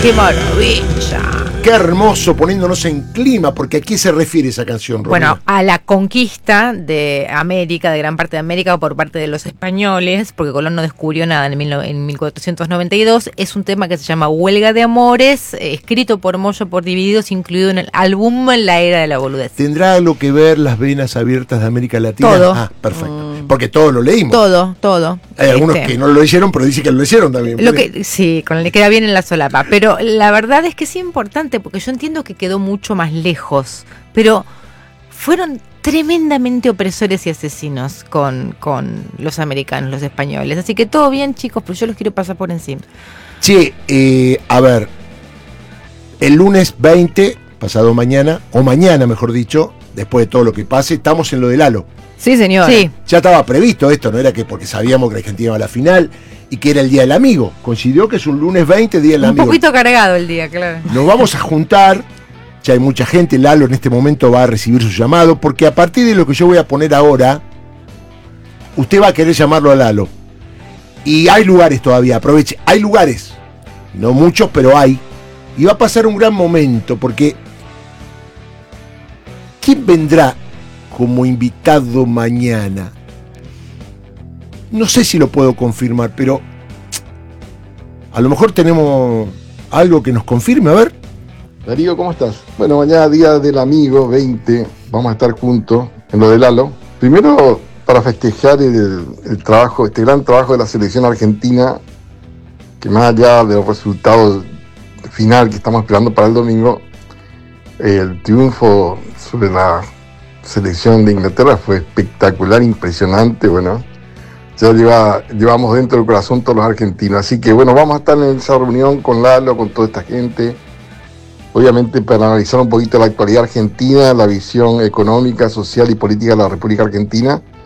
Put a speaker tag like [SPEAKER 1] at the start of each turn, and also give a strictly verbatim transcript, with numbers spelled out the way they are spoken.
[SPEAKER 1] ¡Qué maravilla!
[SPEAKER 2] Qué hermoso, poniéndonos en clima, porque ¿a qué se refiere esa canción, Romina?
[SPEAKER 1] Bueno, a la conquista de América, de gran parte de América, por parte de los españoles, porque Colón no descubrió nada en, mil, en mil cuatrocientos noventa y dos. Es un tema que se llama Huelga de Amores, eh, escrito por Moyo por Divididos, incluido en el álbum La Era de la Boludez.
[SPEAKER 2] ¿Tendrá algo que ver las venas abiertas de América Latina?
[SPEAKER 1] Todo.
[SPEAKER 2] Ah, perfecto.
[SPEAKER 1] Mm.
[SPEAKER 2] Porque todos lo leímos.
[SPEAKER 1] Todo, todo.
[SPEAKER 2] Hay algunos
[SPEAKER 1] Este,
[SPEAKER 2] que no lo leyeron, pero dicen que lo leyeron también.
[SPEAKER 1] Lo que, sí, con el que queda bien en la solapa. Pero la verdad es que es importante, porque yo entiendo que quedó mucho más lejos, pero fueron tremendamente opresores y asesinos con, con los americanos, los españoles. Así que todo bien, chicos, pero yo los quiero pasar por encima.
[SPEAKER 2] Che, eh, a ver, el lunes veinte, pasado mañana, o mañana mejor dicho, después de todo lo que pase, estamos en lo del Halo.
[SPEAKER 1] Sí, señor. Sí.
[SPEAKER 2] Ya estaba previsto esto, no era que porque sabíamos que la Argentina iba a la final y que era el Día del Amigo. Coincidió que es un lunes veinte, Día del
[SPEAKER 1] Un
[SPEAKER 2] Amigo.
[SPEAKER 1] Un poquito cargado el día, claro.
[SPEAKER 2] Nos vamos a juntar, ya hay mucha gente, Lalo en este momento va a recibir su llamado, porque a partir de lo que yo voy a poner ahora, usted va a querer llamarlo a Lalo. Y hay lugares todavía, aproveche, hay lugares, no muchos, pero hay. Y va a pasar un gran momento, porque ¿quién vendrá como invitado mañana? No sé si lo puedo confirmar, pero a lo mejor tenemos algo que nos confirme, a ver.
[SPEAKER 3] Darío, ¿cómo estás? Bueno, mañana Día del Amigo veinte, vamos a estar juntos en lo de Lalo. Primero, para festejar el, el trabajo, este gran trabajo de la selección argentina, que más allá de los resultados final que estamos esperando para el domingo, el triunfo sobre la selección de Inglaterra fue espectacular, impresionante, bueno, ya lleva, llevamos dentro del corazón todos los argentinos, así que bueno, vamos a estar en esa reunión con Lalo, con toda esta gente, obviamente para analizar un poquito la actualidad argentina, la visión económica, social y política de la República Argentina,